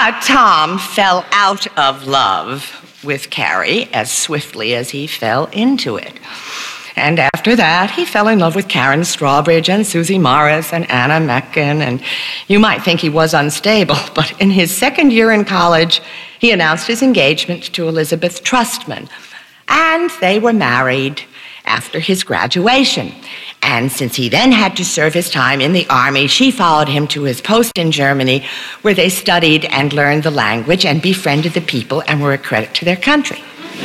Tom fell out of love with Carrie as swiftly as he fell into it. And after that, he fell in love with Karen Strawbridge and Susie Morris and Anna Meckin, and you might think he was unstable, but in his second year in college, he announced his engagement to Elizabeth Trustman, and they were married after his graduation. And since he then had to serve his time in the army, she followed him to his post in Germany, where they studied and learned the language and befriended the people and were a credit to their country.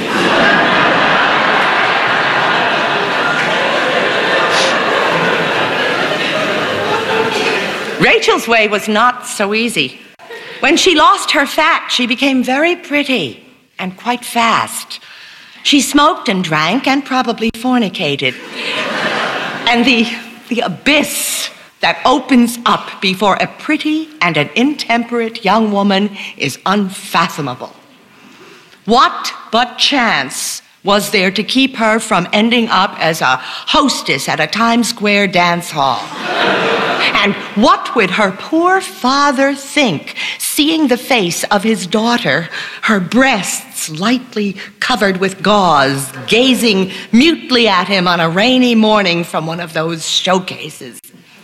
Rachel's way was not so easy. When she lost her fat, she became very pretty and quite fast. She smoked and drank and probably fornicated. And the abyss that opens up before a pretty and an intemperate young woman is unfathomable. What but chance was there to keep her from ending up as a hostess at a Times Square dance hall? And what would her poor father think, seeing the face of his daughter, her breasts lightly covered with gauze, gazing mutely at him on a rainy morning from one of those showcases?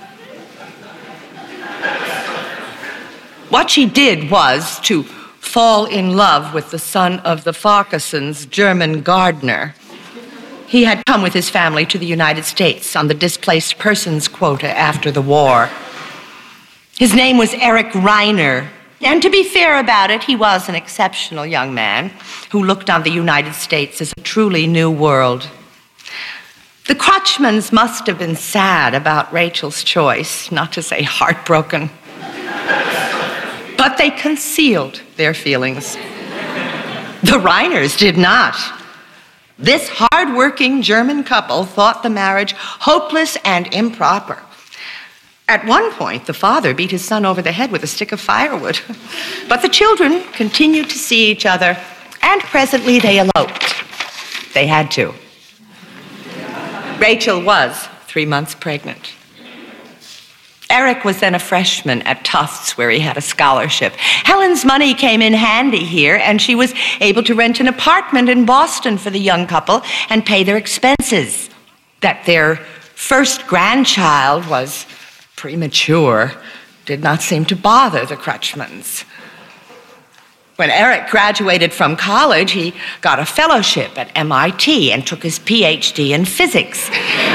What she did was to fall in love with the son of the Farquharsons' German gardener. He had come with his family to the United States on the displaced persons quota after the war. His name was Eric Reiner, and to be fair about it, he was an exceptional young man who looked on the United States as a truly new world. The Crutchmans must have been sad about Rachel's choice, not to say heartbroken. But they concealed their feelings. The Reiners did not. This hard-working German couple thought the marriage hopeless and improper. At one point, the father beat his son over the head with a stick of firewood. But the children continued to see each other, and presently they eloped. They had to. Rachel was 3 months pregnant. Eric was then a freshman at Tufts, where he had a scholarship. Helen's money came in handy here, and she was able to rent an apartment in Boston for the young couple and pay their expenses. That their first grandchild was premature did not seem to bother the Crutchmans. When Eric graduated from college, he got a fellowship at MIT and took his PhD in physics.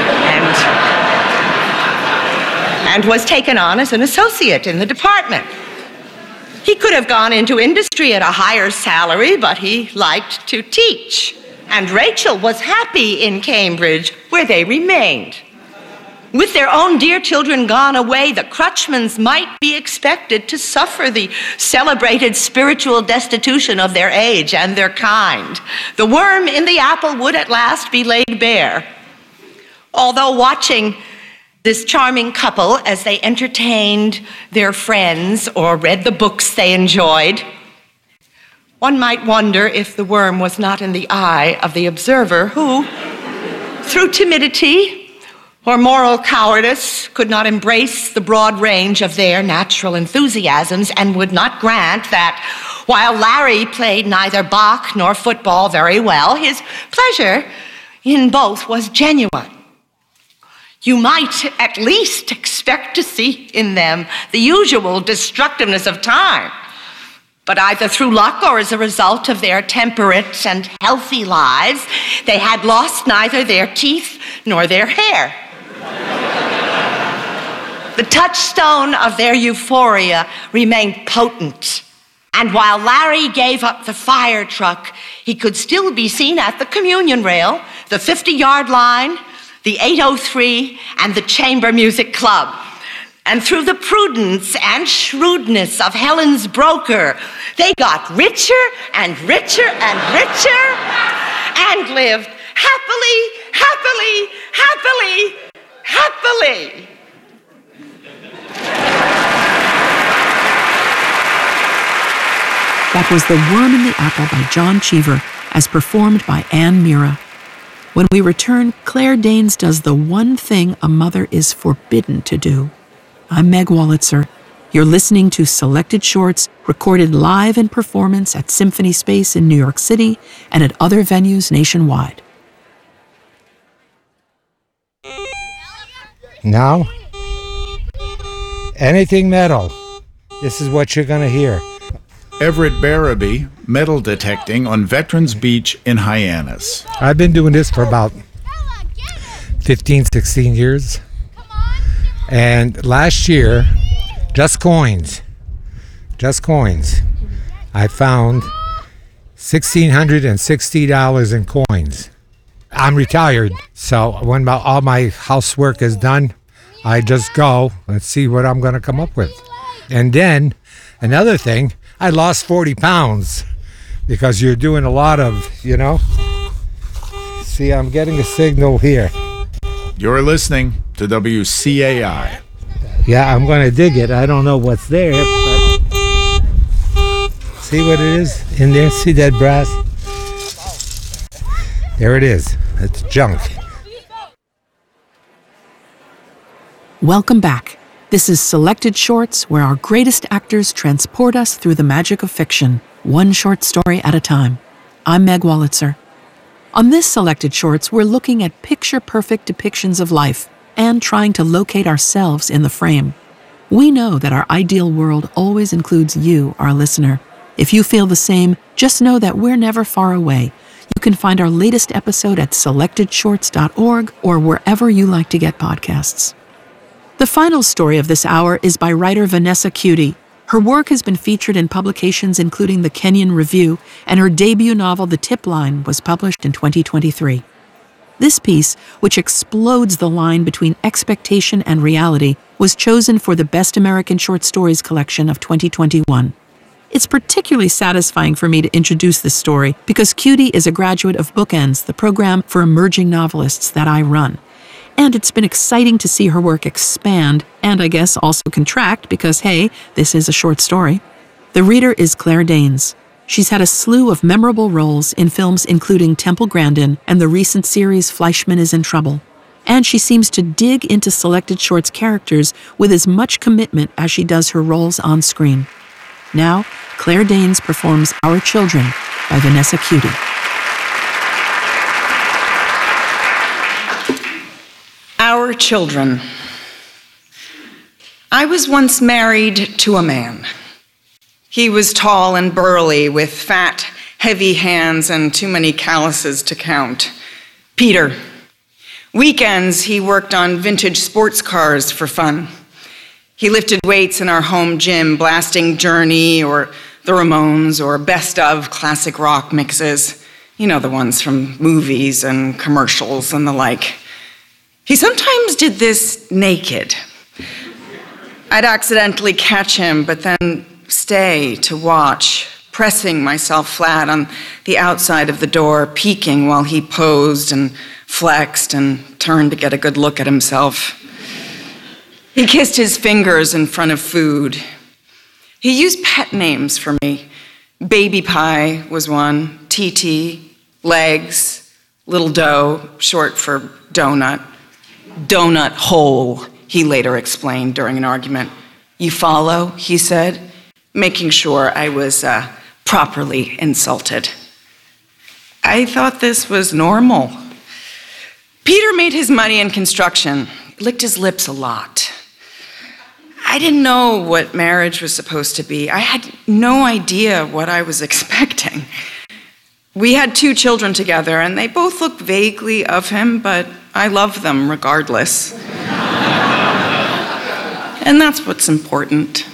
And was taken on as an associate in the department. He could have gone into industry at a higher salary, but he liked to teach. And Rachel was happy in Cambridge, where they remained. With their own dear children gone away, the Crutchmans might be expected to suffer the celebrated spiritual destitution of their age and their kind. The worm in the apple would at last be laid bare. Although watching this charming couple as they entertained their friends or read the books they enjoyed, one might wonder if the worm was not in the eye of the observer who, through timidity or moral cowardice, could not embrace the broad range of their natural enthusiasms and would not grant that while Larry played neither Bach nor football very well, his pleasure in both was genuine. You might at least expect to see in them the usual destructiveness of time. But either through luck or as a result of their temperate and healthy lives, they had lost neither their teeth nor their hair. The touchstone of their euphoria remained potent. And while Larry gave up the fire truck, he could still be seen at the communion rail, the 50-yard line, the 803, and the Chamber Music Club. And through the prudence and shrewdness of Helen's broker, they got richer and richer and richer and lived happily, happily, happily, happily. That was The Worm in the Apple by John Cheever, as performed by Anne Mira. When we return, Claire Danes does the one thing a mother is forbidden to do. I'm Meg Wolitzer. You're listening to Selected Shorts recorded live in performance at Symphony Space in New York City and at other venues nationwide. Now, anything metal, this is what you're going to hear. Everett Barabee, metal detecting on Veterans Beach in Hyannis. I've been doing this for about 15, 16 years. And last year, just coins, I found $1,660 in coins. I'm retired, so when all my housework is done, I just go and see what I'm going to come up with. And then, another thing, I lost 40 pounds because you're doing a lot of, See, I'm getting a signal here. You're listening to WCAI. Yeah, I'm going to dig it. I don't know what's there, but see what it is in there? See that brass? There it is. It's junk. Welcome back. This is Selected Shorts, where our greatest actors transport us through the magic of fiction, one short story at a time. I'm Meg Wolitzer. On this Selected Shorts, we're looking at picture-perfect depictions of life and trying to locate ourselves in the frame. We know that our ideal world always includes you, our listener. If you feel the same, just know that we're never far away. You can find our latest episode at selectedshorts.org or wherever you like to get podcasts. The final story of this hour is by writer Vanessa Cudi. Her work has been featured in publications including the Kenyon Review, and her debut novel, The Tip Line, was published in 2023. This piece, which explodes the line between expectation and reality, was chosen for the Best American Short Stories collection of 2021. It's particularly satisfying for me to introduce this story because Cudi is a graduate of Bookends, the program for emerging novelists that I run. And it's been exciting to see her work expand, and I guess also contract because, hey, this is a short story. The reader is Claire Danes. She's had a slew of memorable roles in films including Temple Grandin and the recent series Fleischman is in Trouble. And she seems to dig into Selected Shorts characters with as much commitment as she does her roles on screen. Now, Claire Danes performs Our Children by Vanessa Cudi. Our Children. I was once married to a man. He was tall and burly, with fat, heavy hands and too many calluses to count. Peter. Weekends, he worked on vintage sports cars for fun. He lifted weights in our home gym, blasting Journey or the Ramones or best of classic rock mixes. You know, the ones from movies and commercials and the like. He sometimes did this naked. I'd accidentally catch him, but then stay to watch, pressing myself flat on the outside of the door, peeking while he posed and flexed and turned to get a good look at himself. He kissed his fingers in front of food. He used pet names for me. Baby Pie was one, TT, Legs, Little Dough, short for donut. Donut hole, he later explained during an argument. You follow, he said, making sure I was properly insulted. I thought this was normal. Peter made his money in construction, licked his lips a lot. I didn't know what marriage was supposed to be. I had no idea what I was expecting. We had 2 children together, and they both looked vaguely of him, but I love them regardless. And that's what's important.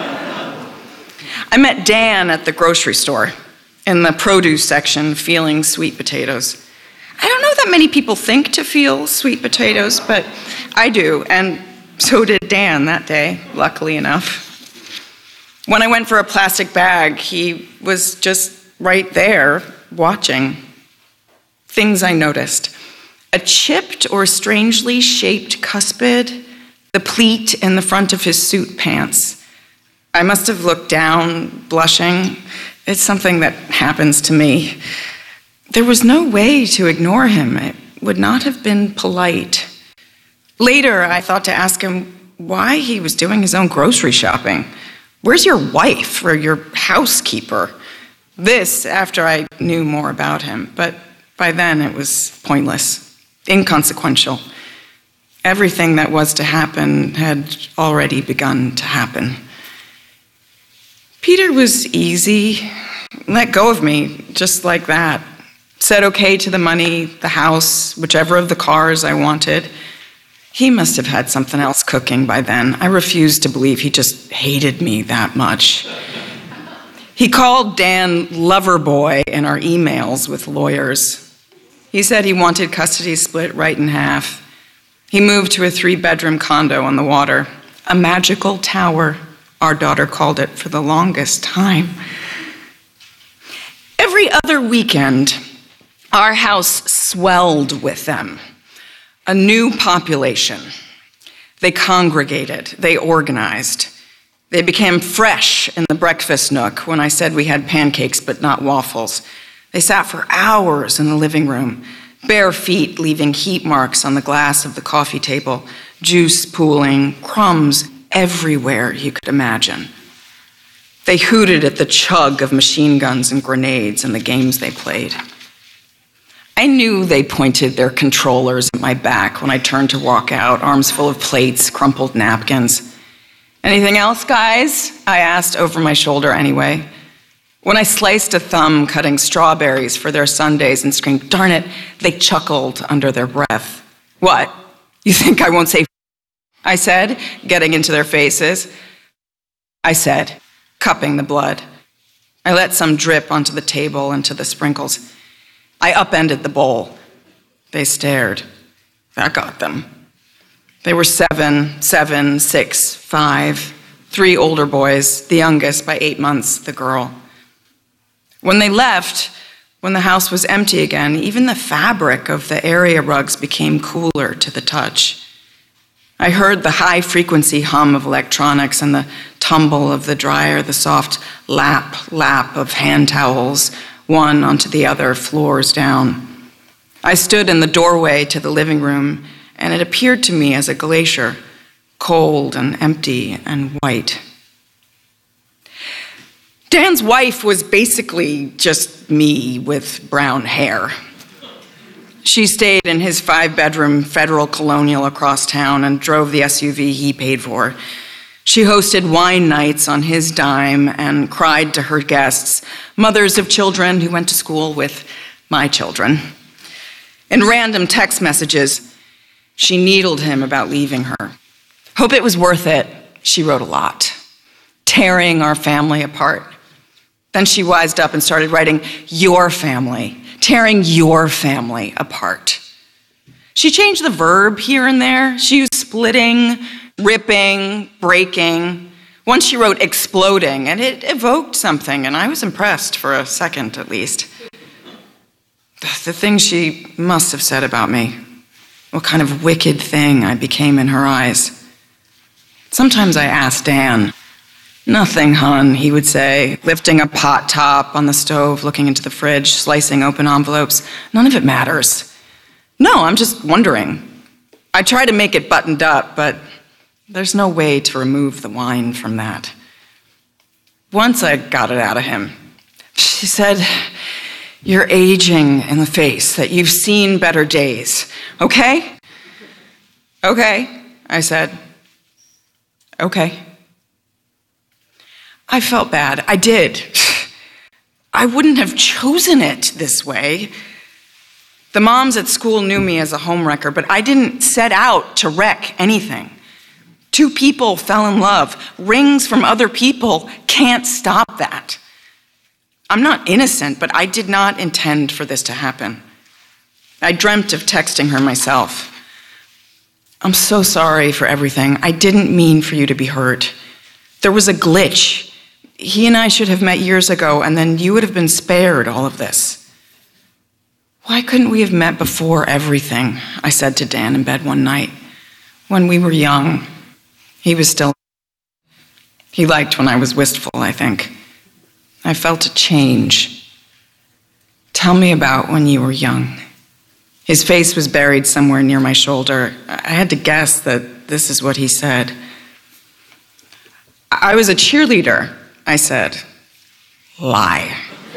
I met Dan at the grocery store in the produce section feeling sweet potatoes. I don't know that many people think to feel sweet potatoes, but I do, and so did Dan that day, luckily enough. When I went for a plastic bag, he was just right there, watching. Things I noticed. A chipped or strangely shaped cuspid, the pleat in the front of his suit pants. I must have looked down, blushing. It's something that happens to me. There was no way to ignore him. It would not have been polite. Later, I thought to ask him why he was doing his own grocery shopping. Where's your wife or your housekeeper? This after I knew more about him, but by then it was pointless, inconsequential. Everything that was to happen had already begun to happen. Peter was easy, let go of me just like that. Said okay to the money, the house, whichever of the cars I wanted. He must have had something else cooking by then. I refused to believe he just hated me that much. He called Dan lover boy in our emails with lawyers. He said he wanted custody split right in half. He moved to a 3-bedroom condo on the water, a magical tower, our daughter called it for the longest time. Every other weekend, our house swelled with them. A new population. They congregated, they organized. They became fresh in the breakfast nook when I said we had pancakes but not waffles. They sat for hours in the living room, bare feet leaving heat marks on the glass of the coffee table, juice pooling, crumbs everywhere you could imagine. They hooted at the chug of machine guns and grenades and the games they played. I knew they pointed their controllers at my back when I turned to walk out, arms full of plates, crumpled napkins. Anything else, guys? I asked over my shoulder anyway. When I sliced a thumb cutting strawberries for their sundaes and screamed, "Darn it," they chuckled under their breath. What? You think I won't say I said, getting into their faces. I said, cupping the blood. I let some drip onto the table and to the sprinkles. I upended the bowl. They stared. That got them. They were 7, 6, 5, 3 older boys, the youngest by 8 months, the girl. When they left, when the house was empty again, even the fabric of the area rugs became cooler to the touch. I heard the high-frequency hum of electronics and the tumble of the dryer, the soft lap of hand towels, one onto the other, floors down. I stood in the doorway to the living room, and it appeared to me as a glacier, cold and empty and white. Dan's wife was basically just me with brown hair. She stayed in his 5-bedroom Federal Colonial across town and drove the SUV he paid for. She hosted wine nights on his dime and cried to her guests, mothers of children who went to school with my children. In random text messages, she needled him about leaving her. Hope it was worth it, she wrote a lot, tearing our family apart. Then she wised up and started writing, your family, tearing your family apart. She changed the verb here and there. She used splitting, ripping, breaking. Once she wrote exploding, and it evoked something, and I was impressed for a second at least. The things she must have said about me, what kind of wicked thing I became in her eyes. Sometimes I asked Dan. Nothing, hon, he would say, lifting a pot top on the stove, looking into the fridge, slicing open envelopes. None of it matters. No, I'm just wondering. I try to make it buttoned up, but there's no way to remove the wine from that. Once I got it out of him. She said, you're aging in the face, that you've seen better days. Okay? Okay, I said. Okay. I felt bad. I did. I wouldn't have chosen it this way. The moms at school knew me as a homewrecker, but I didn't set out to wreck anything. 2 people fell in love. Rings from other people can't stop that. I'm not innocent, but I did not intend for this to happen. I dreamt of texting her myself. I'm so sorry for everything. I didn't mean for you to be hurt. There was a glitch. He and I should have met years ago, and then you would have been spared all of this. Why couldn't we have met before everything? I said to Dan in bed one night. When we were young, he was still. He liked when I was wistful, I think. I felt a change. Tell me about when you were young. His face was buried somewhere near my shoulder. I had to guess that this is what he said. I was a cheerleader, I said. Lie.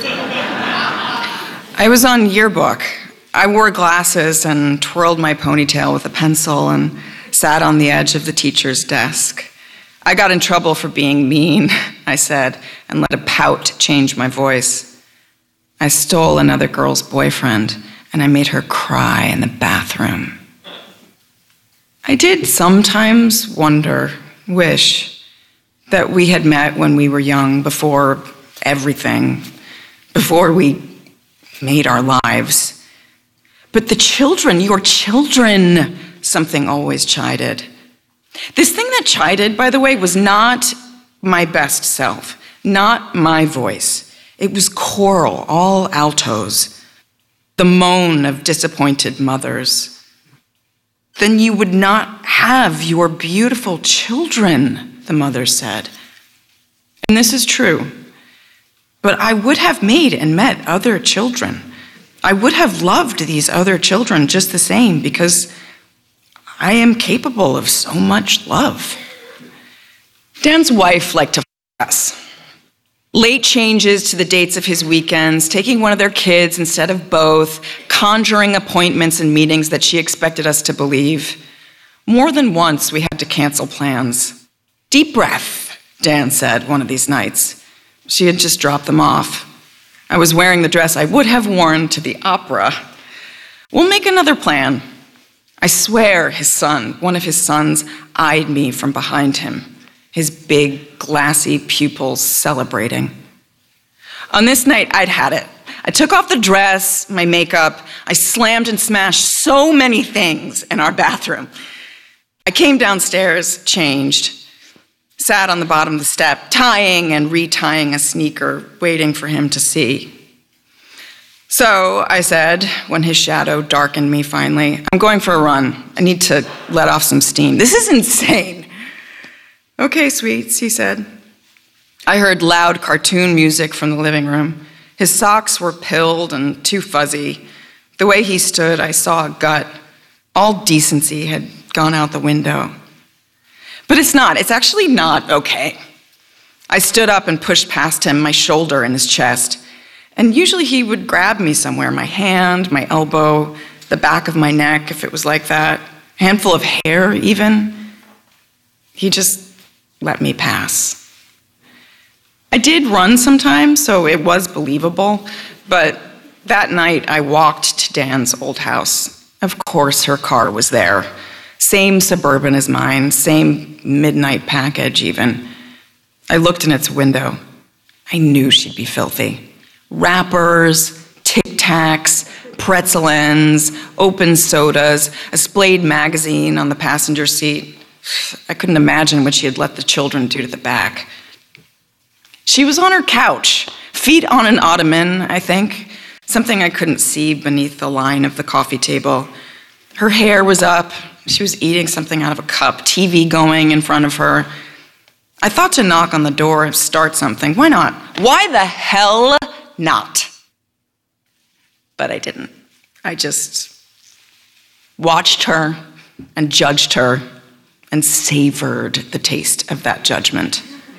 I was on yearbook. I wore glasses and twirled my ponytail with a pencil and sat on the edge of the teacher's desk. I got in trouble for being mean, I said, and let a pout change my voice. I stole another girl's boyfriend, and I made her cry in the bathroom. I did sometimes wish that we had met when we were young, before everything, before we made our lives. But the children, your children, something always chided. This thing that chided, by the way, was not my best self, not my voice. It was choral, all altos, the moan of disappointed mothers. Then you would not have your beautiful children, the mother said. And this is true. But I would have made and met other children. I would have loved these other children just the same, because I am capable of so much love. Dan's wife liked to fuss. Late changes to the dates of his weekends, taking one of their kids instead of both, conjuring appointments and meetings that she expected us to believe. More than once, we had to cancel plans. Deep breath, Dan said one of these nights. She had just dropped them off. I was wearing the dress I would have worn to the opera. We'll make another plan. I swear one of his sons, eyed me from behind him, his big, glassy pupils celebrating. On this night, I'd had it. I took off the dress, my makeup. I slammed and smashed so many things in our bathroom. I came downstairs, changed, sat on the bottom of the step, tying and retying a sneaker, waiting for him to see. So I said, when his shadow darkened me finally, I'm going for a run. I need to let off some steam. This is insane. Okay, sweets, he said. I heard loud cartoon music from the living room. His socks were pilled and too fuzzy. The way he stood, I saw a gut. All decency had gone out the window. But it's actually not okay. I stood up and pushed past him, my shoulder in his chest. And usually he would grab me somewhere, my hand, my elbow, the back of my neck, if it was like that, a handful of hair even. He just let me pass. I did run sometimes, so it was believable, but that night I walked to Dan's old house. Of course her car was there. Same Suburban as mine, same midnight package even. I looked in its window. I knew she'd be filthy. Wrappers, Tic Tacs, pretzel ends, open sodas, a Splayed magazine on the passenger seat. I couldn't imagine what she had let the children do to the back. She was on her couch, feet on an ottoman, I think, something I couldn't see beneath the line of the coffee table. Her hair was up. She was eating something out of a cup, TV going in front of her. I thought to knock on the door and start something. Why not? Why the hell not? But I didn't. I just watched her and judged her and savored the taste of that judgment.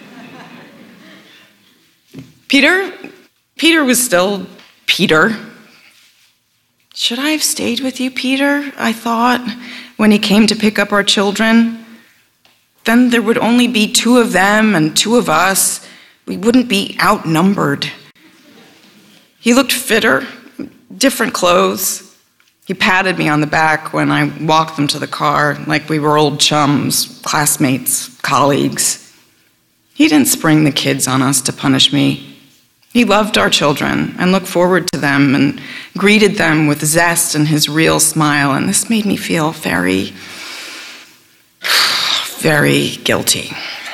Peter was still Peter. Should I have stayed with you, Peter? I thought, when he came to pick up our children. Then there would only be two of them and two of us. We wouldn't be outnumbered. He looked fitter, different clothes. He patted me on the back when I walked them to the car, like we were old chums, classmates, colleagues. He didn't spring the kids on us to punish me. He loved our children and looked forward to them and greeted them with zest and his real smile, and this made me feel very, very guilty.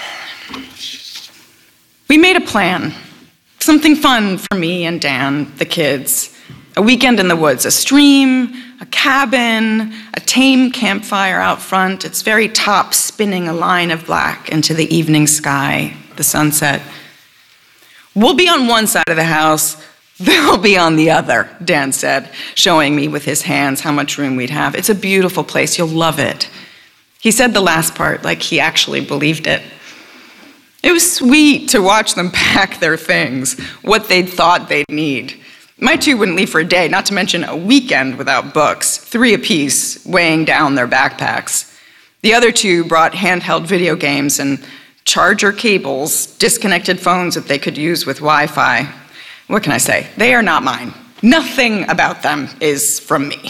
We made a plan, something fun for me and Dan, the kids. A weekend in the woods, a stream, a cabin, a tame campfire out front, its very top spinning a line of black into the evening sky, the sunset. We'll be on one side of the house, they'll be on the other, Dan said, showing me with his hands how much room we'd have. It's a beautiful place, you'll love it. He said the last part like he actually believed it. It was sweet to watch them pack their things, what they'd thought they'd need. My two wouldn't leave for a day, not to mention a weekend without books, 3 apiece, weighing down their backpacks. The other two brought handheld video games and charger cables, disconnected phones that they could use with Wi-Fi. What can I say? They are not mine. Nothing about them is from me.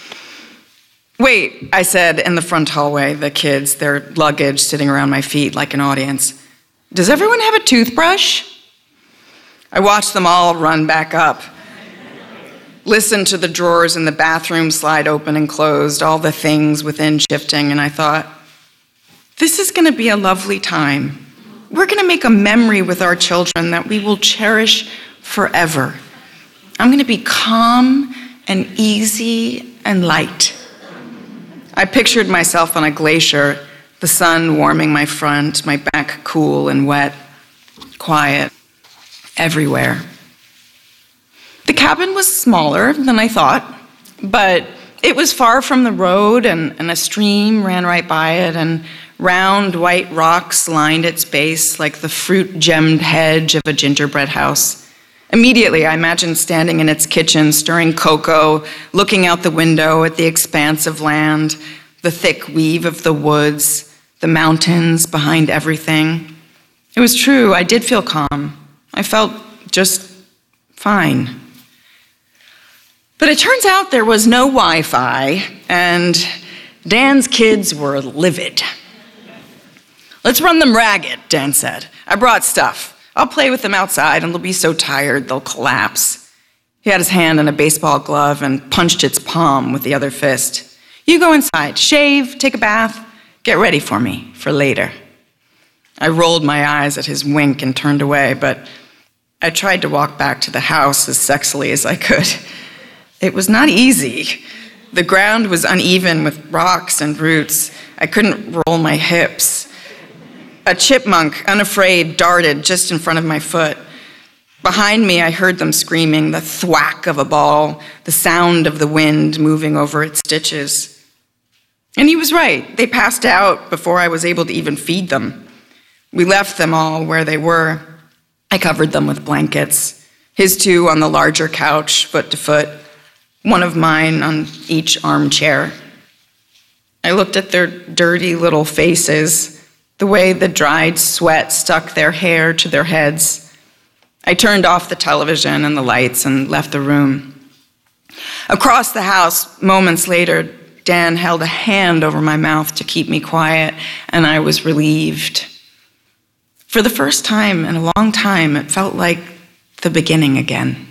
Wait, I said in the front hallway, the kids, their luggage sitting around my feet like an audience. Does everyone have a toothbrush? I watched them all run back up. Listened to the drawers in the bathroom slide open and closed, all the things within shifting, and I thought, this is going to be a lovely time. We're going to make a memory with our children that we will cherish forever. I'm going to be calm and easy and light. I pictured myself on a glacier, the sun warming my front, my back cool and wet, quiet, everywhere. The cabin was smaller than I thought, but it was far from the road, and a stream ran right by it, and round white rocks lined its base like the fruit-gemmed hedge of a gingerbread house. Immediately, I imagined standing in its kitchen, stirring cocoa, looking out the window at the expanse of land, the thick weave of the woods, the mountains behind everything. It was true, I did feel calm. I felt just fine. But it turns out there was no Wi-Fi, and Dan's kids were livid. Let's run them ragged, Dan said. I brought stuff. I'll play with them outside, and they'll be so tired they'll collapse. He had his hand in a baseball glove and punched its palm with the other fist. You go inside, shave, take a bath, get ready for me for later. I rolled my eyes at his wink and turned away, but I tried to walk back to the house as sexily as I could. It was not easy. The ground was uneven with rocks and roots. I couldn't roll my hips. A chipmunk, unafraid, darted just in front of my foot. Behind me, I heard them screaming, the thwack of a ball, the sound of the wind moving over its stitches. And he was right. They passed out before I was able to even feed them. We left them all where they were. I covered them with blankets, his two on the larger couch, foot to foot, one of mine on each armchair. I looked at their dirty little faces, the way the dried sweat stuck their hair to their heads. I turned off the television and the lights and left the room. Across the house, moments later, Dan held a hand over my mouth to keep me quiet, and I was relieved. For the first time in a long time, it felt like the beginning again.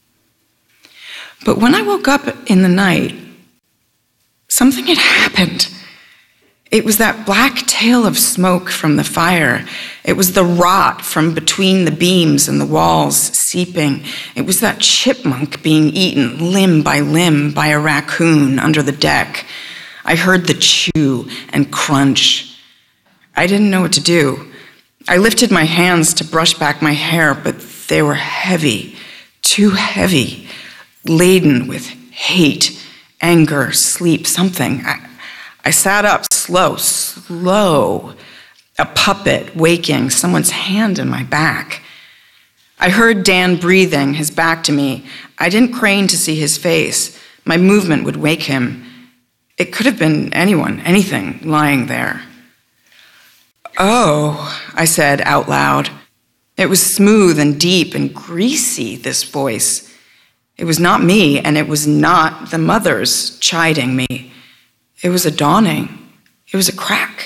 But when I woke up in the night, something had happened. It was that black tail of smoke from the fire. It was the rot from between the beams and the walls seeping. It was that chipmunk being eaten limb by a raccoon under the deck. I heard the chew and crunch. I didn't know what to do. I lifted my hands to brush back my hair, but they were heavy, too heavy, laden with hate, anger, sleep, something. I sat up slow, a puppet waking, someone's hand in my back. I heard Dan breathing, his back to me. I didn't crane to see his face. My movement would wake him. It could have been anyone, anything, lying there. Oh, I said out loud. It was smooth and deep and greasy, this voice. It was not me, and it was not the mothers chiding me. It was a dawning. It was a crack.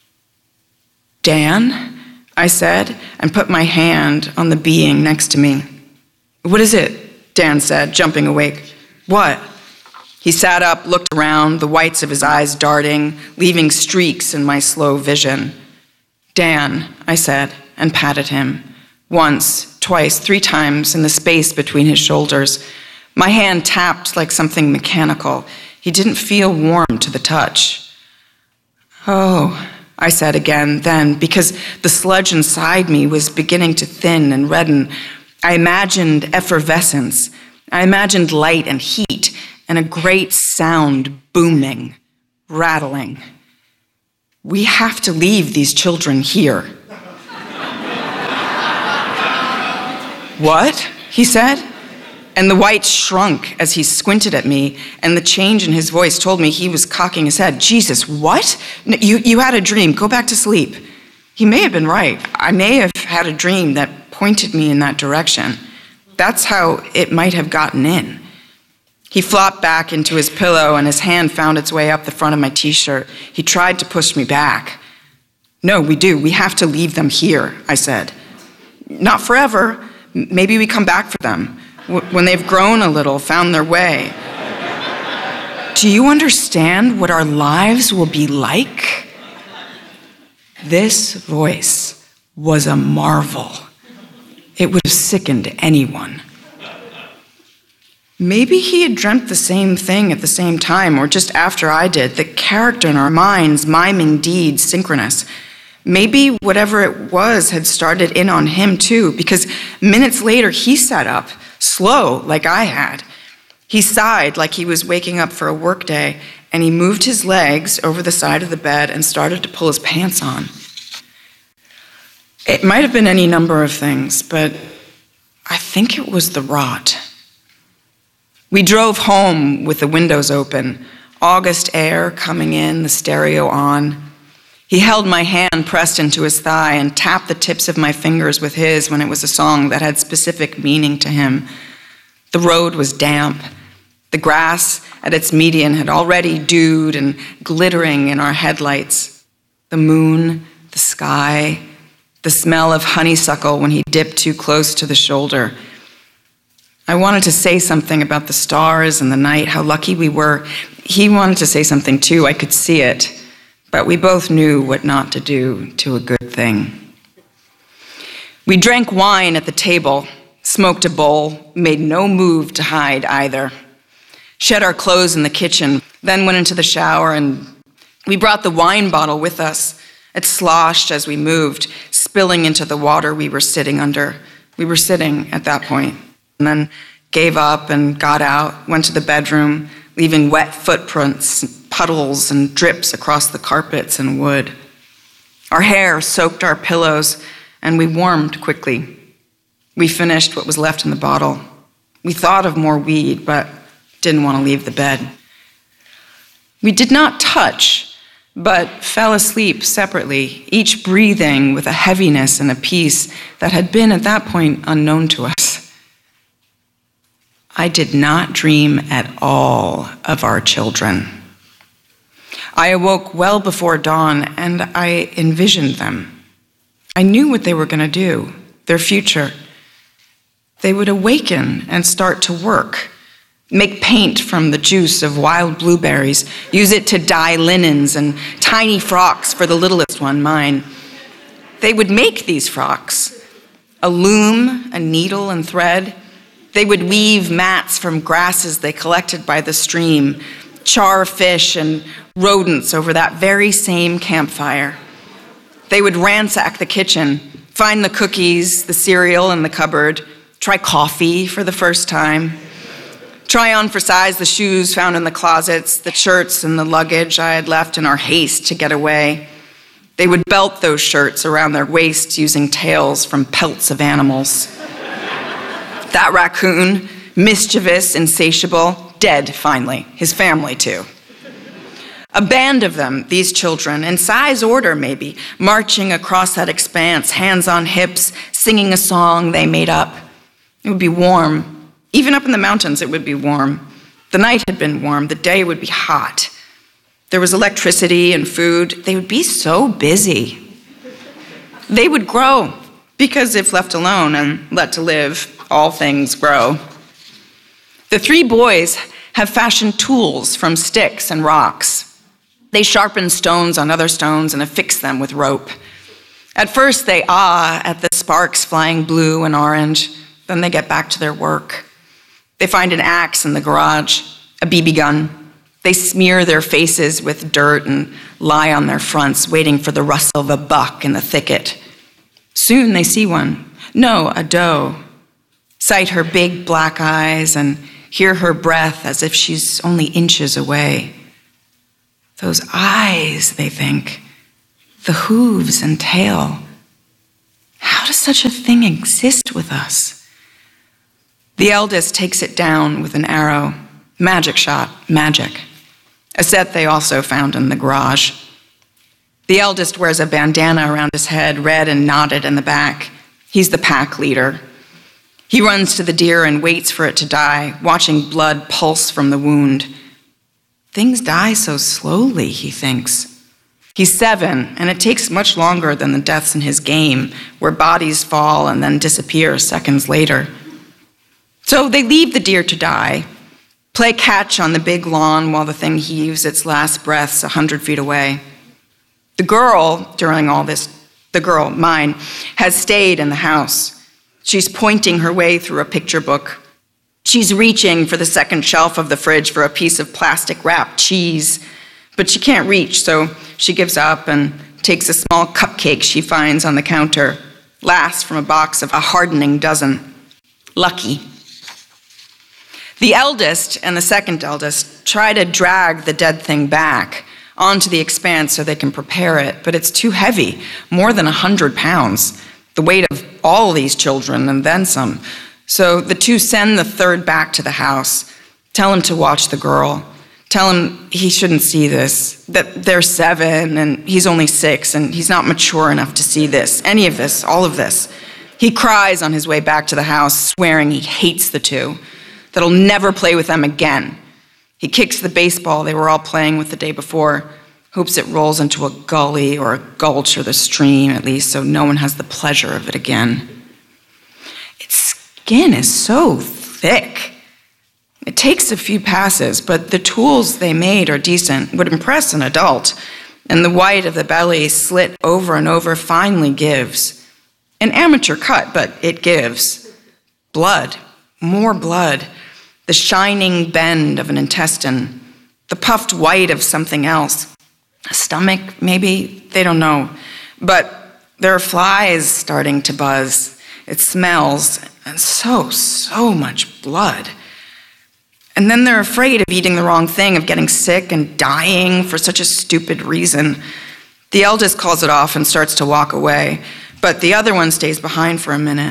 Dan, I said, and put my hand on the being next to me. What is it? Dan said, jumping awake. What? He sat up, looked around, the whites of his eyes darting, leaving streaks in my slow vision. Dan, I said, and patted him. Once, twice, 3 times in the space between his shoulders. My hand tapped like something mechanical. He didn't feel warm to the touch. Oh, I said again then, because the sludge inside me was beginning to thin and redden. I imagined effervescence. I imagined light and heat and a great sound booming, rattling. We have to leave these children here. What? He said. And the whites shrunk as he squinted at me, and the change in his voice told me he was cocking his head. Jesus, what? You had a dream. Go back to sleep. He may have been right. I may have had a dream that pointed me in that direction. That's how it might have gotten in. He flopped back into his pillow, and his hand found its way up the front of my t-shirt. He tried to push me back. No, we do. We have to leave them here, I said. Not forever. Maybe we come back for them. When they've grown a little, found their way. Do you understand what our lives will be like? This voice was a marvel. It would have sickened anyone. Maybe he had dreamt the same thing at the same time, or just after I did, the character in our minds miming deeds synchronous. Maybe whatever it was had started in on him too, because minutes later he sat up, slow like I had. He sighed like he was waking up for a workday, and he moved his legs over the side of the bed and started to pull his pants on. It might have been any number of things, but I think it was the rot. We drove home with the windows open, August air coming in, the stereo on. He held my hand pressed into his thigh and tapped the tips of my fingers with his when it was a song that had specific meaning to him. The road was damp. The grass at its median had already dewed and glittering in our headlights. The moon, the sky, the smell of honeysuckle when he dipped too close to the shoulder. I wanted to say something about the stars and the night, how lucky we were. He wanted to say something too, I could see it. But we both knew what not to do to a good thing. We drank wine at the table, smoked a bowl, made no move to hide either. Shed our clothes in the kitchen, then went into the shower, and we brought the wine bottle with us. It sloshed as we moved, spilling into the water we were sitting under. We were sitting at that point, and then gave up and got out, went to the bedroom, leaving wet footprints, puddles and drips across the carpets and wood. Our hair soaked our pillows, and we warmed quickly. We finished what was left in the bottle. We thought of more weed, but didn't want to leave the bed. We did not touch, but fell asleep separately, each breathing with a heaviness and a peace that had been at that point unknown to us. I did not dream at all of our children. I awoke well before dawn, and I envisioned them. I knew what they were going to do, their future. They would awaken and start to work, make paint from the juice of wild blueberries, use it to dye linens and tiny frocks for the littlest one, mine. They would make these frocks, a loom, a needle and thread. They would weave mats from grasses they collected by the stream, char fish and rodents over that very same campfire. They would ransack the kitchen, find the cookies, the cereal in the cupboard, try coffee for the first time, try on for size the shoes found in the closets, the shirts and the luggage I had left in our haste to get away. They would belt those shirts around their waists using tails from pelts of animals. That raccoon, mischievous, insatiable, dead finally, his family too. A band of them, these children, in size order maybe, marching across that expanse, hands on hips, singing a song they made up. It would be warm. Even up in the mountains, it would be warm. The night had been warm. The day would be hot. There was electricity and food. They would be so busy. They would grow, because if left alone and let to live, all things grow. The three boys have fashioned tools from sticks and rocks. They sharpen stones on other stones and affix them with rope. At first, they awe at the sparks flying blue and orange. Then they get back to their work. They find an axe in the garage, a BB gun. They smear their faces with dirt and lie on their fronts, waiting for the rustle of a buck in the thicket. Soon they see one. No, a doe. Sight her big black eyes and hear her breath as if she's only inches away. Those eyes, they think, the hooves and tail. How does such a thing exist with us? The eldest takes it down with an arrow. Magic shot, magic. A set they also found in the garage. The eldest wears a bandana around his head, red and knotted in the back. He's the pack leader. He runs to the deer and waits for it to die, watching blood pulse from the wound. Things die so slowly, he thinks. He's 7, and it takes much longer than the deaths in his game, where bodies fall and then disappear seconds later. So they leave the deer to die, play catch on the big lawn while the thing heaves its last breaths 100 feet away. The girl, during all this, the girl, mine, has stayed in the house. She's pointing her way through a picture book. She's reaching for the second shelf of the fridge for a piece of plastic-wrapped cheese, but she can't reach, so she gives up and takes a small cupcake she finds on the counter, last from a box of a hardening dozen. Lucky. The eldest and the second eldest try to drag the dead thing back onto the expanse so they can prepare it, but it's too heavy, more than 100 pounds, the weight of all these children and then some. So the two send the third back to the house, tell him to watch the girl, tell him he shouldn't see this, that they're 7 and he's only 6 and he's not mature enough to see this, any of this, all of this. He cries on his way back to the house, swearing he hates the two, that he'll never play with them again. He kicks the baseball they were all playing with the day before, hopes it rolls into a gully or a gulch or the stream at least, so no one has the pleasure of it again. Its skin is so thick. It takes a few passes, but the tools they made are decent, would impress an adult, and the white of the belly slit over and over finally gives. An amateur cut, but it gives. Blood, more blood, the shining bend of an intestine, the puffed white of something else. A stomach, maybe? They don't know. But there are flies starting to buzz. It smells, and so much blood. And then they're afraid of eating the wrong thing, of getting sick and dying for such a stupid reason. The eldest calls it off and starts to walk away, but the other one stays behind for a minute.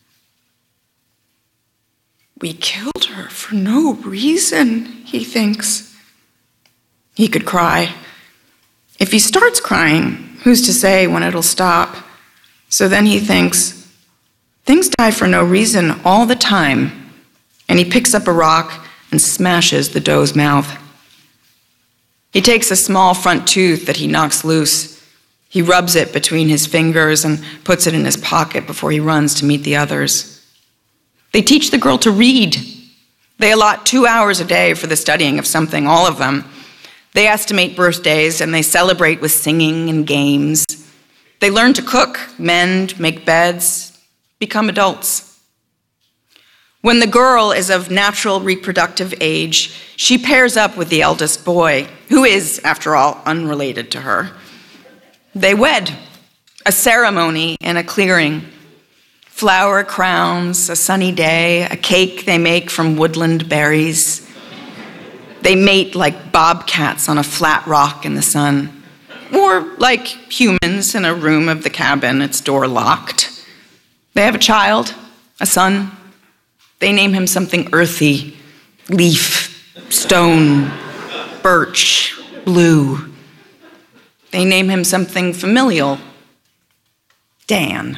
We killed her for no reason, he thinks. He could cry. If he starts crying, who's to say when it'll stop? So then he thinks, things die for no reason all the time. And he picks up a rock and smashes the doe's mouth. He takes a small front tooth that he knocks loose. He rubs it between his fingers and puts it in his pocket before he runs to meet the others. They teach the girl to read. They allot 2 hours a day for the studying of something, all of them. They estimate birthdays and they celebrate with singing and games. They learn to cook, mend, make beds, become adults. When the girl is of natural reproductive age, she pairs up with the eldest boy, who is, after all, unrelated to her. They wed, a ceremony in a clearing. Flower crowns, a sunny day, a cake they make from woodland berries. They mate like bobcats on a flat rock in the sun, or like humans in a room of the cabin, its door locked. They have a child, a son. They name him something earthy, leaf, stone, birch, blue. They name him something familial, Dan.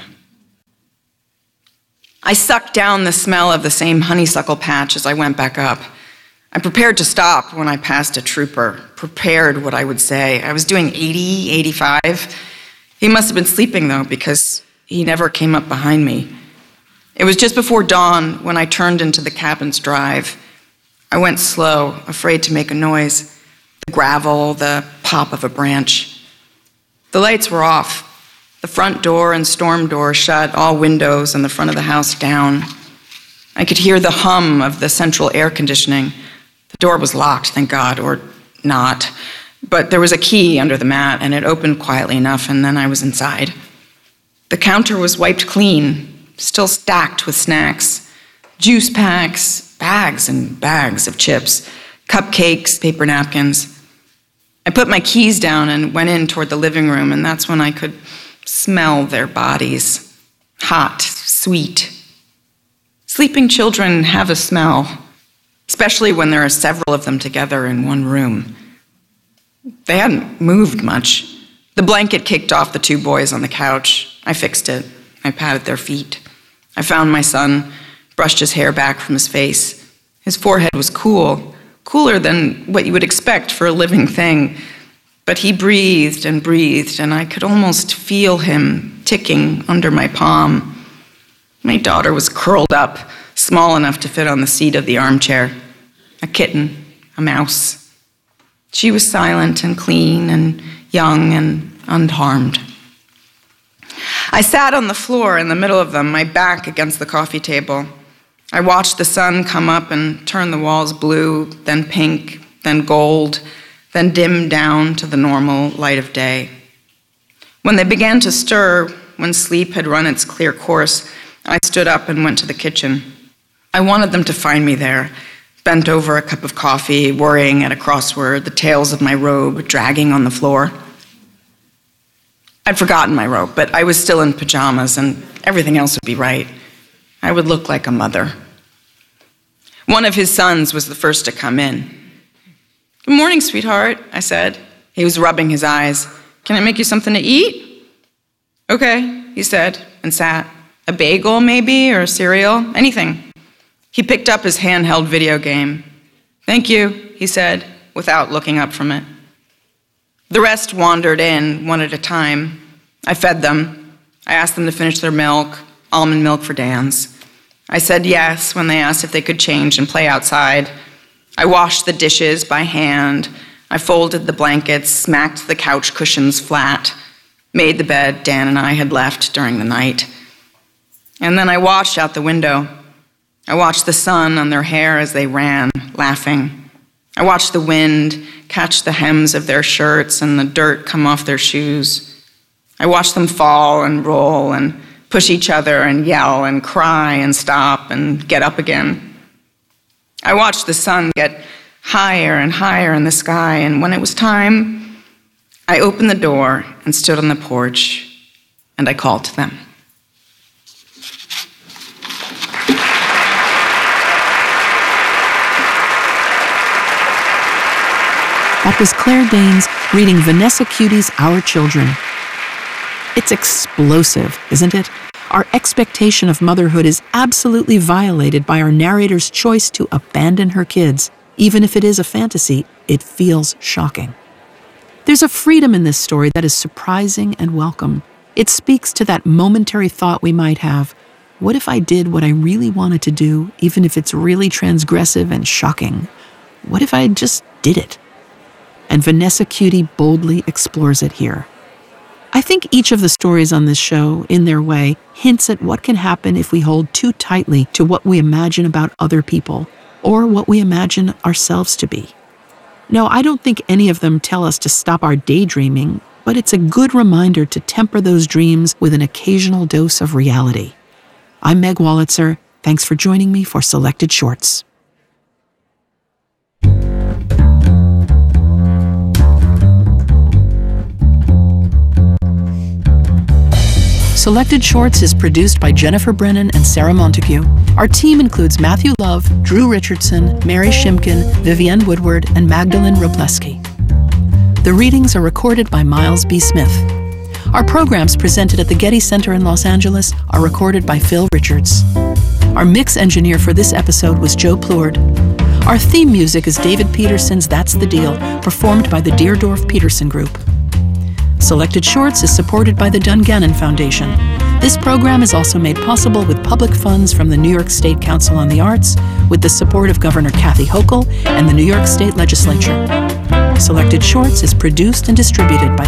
I sucked down the smell of the same honeysuckle patch as I went back up. I prepared to stop when I passed a trooper, prepared what I would say. I was doing 80, 85. He must have been sleeping, though, because he never came up behind me. It was just before dawn when I turned into the cabin's drive. I went slow, afraid to make a noise. The gravel, the pop of a branch. The lights were off. The front door and storm door shut, all windows and the front of the house down. I could hear the hum of the central air conditioning. The door was locked, thank God, or not. But there was a key under the mat, and it opened quietly enough, and then I was inside. The counter was wiped clean, still stacked with snacks. Juice packs, bags and bags of chips, cupcakes, paper napkins. I put my keys down and went in toward the living room, and that's when I could smell their bodies. Hot, sweet. Sleeping children have a smell, especially when there are several of them together in one room. They hadn't moved much. The blanket kicked off the two boys on the couch. I fixed it. I patted their feet. I found my son, brushed his hair back from his face. His forehead was cool, cooler than what you would expect for a living thing. But he breathed, and I could almost feel him ticking under my palm. My daughter was curled up, small enough to fit on the seat of the armchair. A kitten, a mouse. She was silent and clean and young and unharmed. I sat on the floor in the middle of them, my back against the coffee table. I watched the sun come up and turn the walls blue, then pink, then gold, then dim down to the normal light of day. When they began to stir, when sleep had run its clear course, I stood up and went to the kitchen. I wanted them to find me there, bent over a cup of coffee, worrying at a crossword, the tails of my robe dragging on the floor. I'd forgotten my robe, but I was still in pajamas, and everything else would be right. I would look like a mother. One of his sons was the first to come in. "Good morning, sweetheart," I said. He was rubbing his eyes. "Can I make you something to eat?" "Okay," he said, and sat. "A bagel, maybe, or cereal? Anything." He picked up his handheld video game. "Thank you," he said, without looking up from it. The rest wandered in, one at a time. I fed them. I asked them to finish their milk, almond milk for Dan's. I said yes when they asked if they could change and play outside. I washed the dishes by hand. I folded the blankets, smacked the couch cushions flat, made the bed Dan and I had left during the night. And then I watched out the window. I watched the sun on their hair as they ran, laughing. I watched the wind catch the hems of their shirts and the dirt come off their shoes. I watched them fall and roll and push each other and yell and cry and stop and get up again. I watched the sun get higher and higher in the sky, and when it was time, I opened the door and stood on the porch, and I called to them. That was Claire Danes reading Vanessa Cuty's Our Children. It's explosive, isn't it? Our expectation of motherhood is absolutely violated by our narrator's choice to abandon her kids. Even if it is a fantasy, it feels shocking. There's a freedom in this story that is surprising and welcome. It speaks to that momentary thought we might have, what if I did what I really wanted to do, even if it's really transgressive and shocking? What if I just did it? And Vanessa Cuty boldly explores it here. I think each of the stories on this show, in their way, hints at what can happen if we hold too tightly to what we imagine about other people, or what we imagine ourselves to be. No, I don't think any of them tell us to stop our daydreaming, but it's a good reminder to temper those dreams with an occasional dose of reality. I'm Meg Wolitzer. Thanks for joining me for Selected Shorts. Selected Shorts is produced by Jennifer Brennan and Sarah Montague. Our team includes Matthew Love, Drew Richardson, Mary Shimkin, Vivienne Woodward, and Magdalene Robleski. The readings are recorded by Miles B. Smith. Our programs presented at the Getty Center in Los Angeles are recorded by Phil Richards. Our mix engineer for this episode was Joe Plourde. Our theme music is David Peterson's That's the Deal, performed by the Deerdorf Peterson Group. Selected Shorts is supported by the Dungannon Foundation. This program is also made possible with public funds from the New York State Council on the Arts, with the support of Governor Kathy Hochul and the New York State Legislature. Selected Shorts is produced and distributed by